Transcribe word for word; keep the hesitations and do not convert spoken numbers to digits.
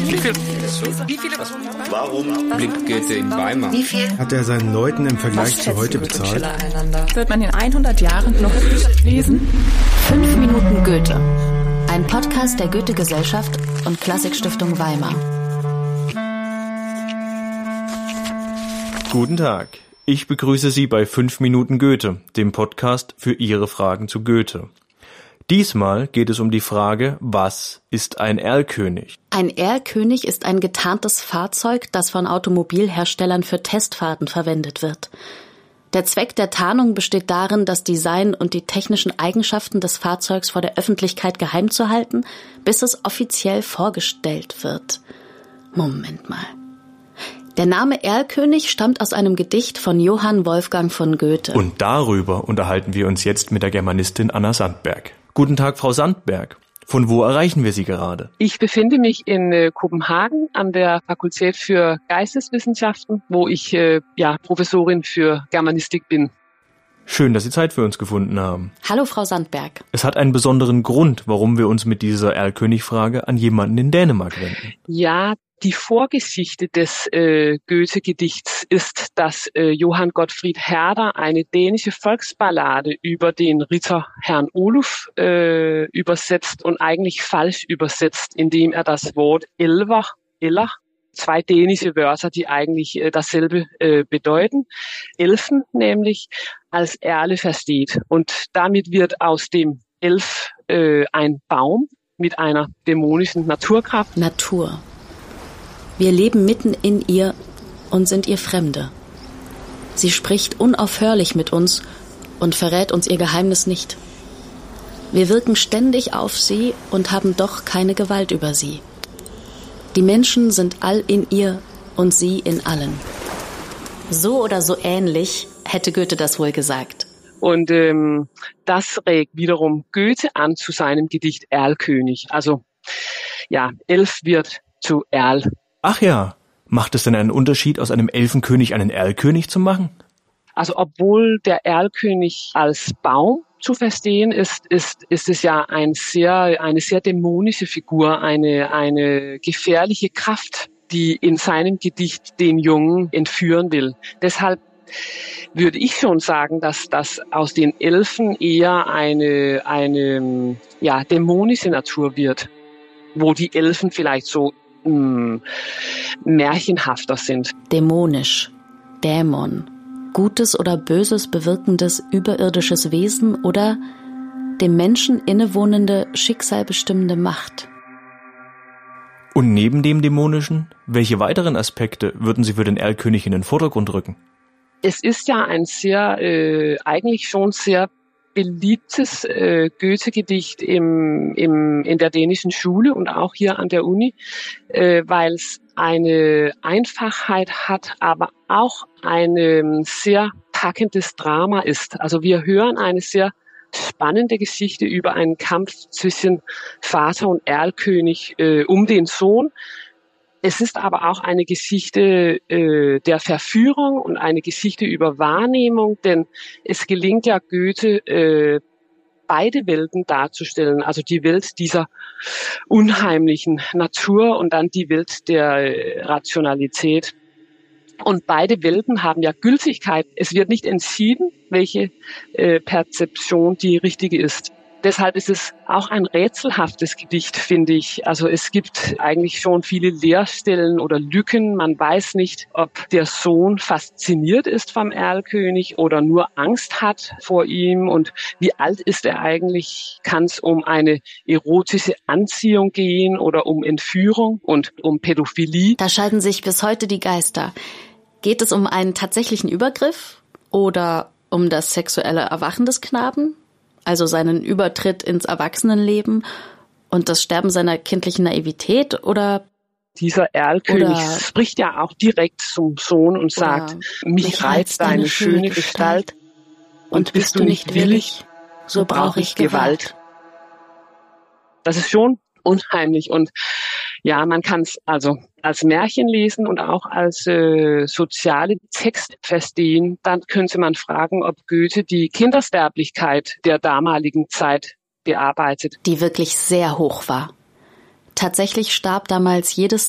Wie viel? Wie viele? Warum blickt Goethe in Weimar? Wie viel hat er seinen Leuten im Vergleich zu heute bezahlt? Wird man in hundert Jahren noch lesen? Fünf Minuten Goethe. Ein Podcast der Goethe-Gesellschaft und Klassikstiftung Weimar. Guten Tag. Ich begrüße Sie bei Fünf Minuten Goethe, dem Podcast für Ihre Fragen zu Goethe. Diesmal geht es um die Frage, was ist ein Erlkönig? Ein Erlkönig ist ein getarntes Fahrzeug, das von Automobilherstellern für Testfahrten verwendet wird. Der Zweck der Tarnung besteht darin, das Design und die technischen Eigenschaften des Fahrzeugs vor der Öffentlichkeit geheim zu halten, bis es offiziell vorgestellt wird. Moment mal. Der Name Erlkönig stammt aus einem Gedicht von Johann Wolfgang von Goethe. Und darüber unterhalten wir uns jetzt mit der Germanistin Anna Sandberg. Guten Tag, Frau Sandberg. Von wo erreichen wir Sie gerade? Ich befinde mich in äh, Kopenhagen an der Fakultät für Geisteswissenschaften, wo ich äh, ja Professorin für Germanistik bin. Schön, dass Sie Zeit für uns gefunden haben. Hallo, Frau Sandberg. Es hat einen besonderen Grund, warum wir uns mit dieser Erlkönig-Frage an jemanden in Dänemark wenden. Ja, die Vorgeschichte des äh, Goethe-Gedichts ist, dass äh, Johann Gottfried Herder eine dänische Volksballade über den Ritter Herrn Oluf äh, übersetzt und eigentlich falsch übersetzt, indem er das Wort Elver, Eller, zwei dänische Wörter, die eigentlich äh, dasselbe äh, bedeuten, Elfen nämlich, als Erle versteht. Und damit wird aus dem Elf äh, ein Baum mit einer dämonischen Naturkraft. Natur. Wir leben mitten in ihr und sind ihr Fremde. Sie spricht unaufhörlich mit uns und verrät uns ihr Geheimnis nicht. Wir wirken ständig auf sie und haben doch keine Gewalt über sie. Die Menschen sind all in ihr und sie in allen. So oder so ähnlich hätte Goethe das wohl gesagt. Und ähm, das regt wiederum Goethe an zu seinem Gedicht Erlkönig. Also ja, Elf wird zu Erl. Ach ja, macht es denn einen Unterschied, aus einem Elfenkönig einen Erlkönig zu machen? Also obwohl der Erlkönig als Baum zu verstehen ist, ist, ist es ja ein sehr, eine sehr dämonische Figur, eine, eine gefährliche Kraft, die in seinem Gedicht den Jungen entführen will. Deshalb würde ich schon sagen, dass das aus den Elfen eher eine, eine, ja, dämonische Natur wird, wo die Elfen vielleicht so mh, märchenhafter sind. Dämonisch, Dämon, gutes oder böses bewirkendes überirdisches Wesen oder dem Menschen innewohnende, schicksalbestimmende Macht. Und neben dem Dämonischen, welche weiteren Aspekte würden Sie für den Erlkönig in den Vordergrund rücken? Es ist ja ein sehr, äh, eigentlich schon sehr beliebtes äh, Goethe-Gedicht im, im, in der dänischen Schule und auch hier an der Uni, äh, weil es eine Einfachheit hat, aber auch ein sehr packendes Drama ist. Also wir hören eine sehr spannende Geschichte über einen Kampf zwischen Vater und Erlkönig äh, um den Sohn. Es ist aber auch eine Geschichte äh, der Verführung und eine Geschichte über Wahrnehmung, denn es gelingt ja Goethe, äh, beide Welten darzustellen, also die Welt dieser unheimlichen Natur und dann die Welt der äh, Rationalität. Und beide Welten haben ja Gültigkeit. Es wird nicht entschieden, welche äh, Perzeption die richtige ist. Deshalb ist es auch ein rätselhaftes Gedicht, finde ich. Also es gibt eigentlich schon viele Leerstellen oder Lücken. Man weiß nicht, ob der Sohn fasziniert ist vom Erlkönig oder nur Angst hat vor ihm. Und wie alt ist er eigentlich? Kann es um eine erotische Anziehung gehen oder um Entführung und um Pädophilie? Da scheiden sich bis heute die Geister. Geht es um einen tatsächlichen Übergriff oder um das sexuelle Erwachen des Knaben? Also seinen Übertritt ins Erwachsenenleben und das Sterben seiner kindlichen Naivität oder? Dieser Erlkönig oder, spricht ja auch direkt zum Sohn und sagt, mich, mich reizt deine, deine schöne Gestalt, Gestalt und bist du nicht willig, so brauche ich Gewalt. Das ist schon unheimlich und ja, man kann es also als Märchen lesen und auch als äh, soziale Text verstehen. Dann könnte man fragen, ob Goethe die Kindersterblichkeit der damaligen Zeit bearbeitet. Die wirklich sehr hoch war. Tatsächlich starb damals jedes